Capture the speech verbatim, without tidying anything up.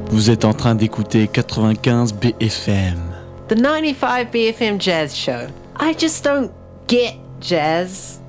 Vous êtes en train d'écouter quatre-vingt-quinze B F M. The ninety-five B F M Jazz Show. I just don't get jazz.